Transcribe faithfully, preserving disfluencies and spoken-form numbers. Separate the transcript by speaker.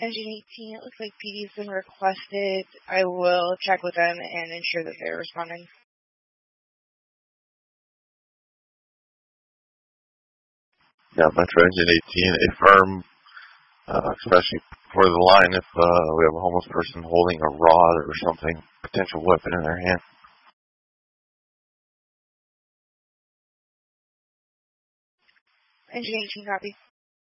Speaker 1: Engine eighteen, it looks like P D's been requested. I will check with them and ensure that they're responding.
Speaker 2: Yeah, Metro Engine eighteen, a firm, uh, especially for the line if uh, we have a homeless person holding a rod or something, potential weapon in their hand.
Speaker 1: Engine eighteen, copy.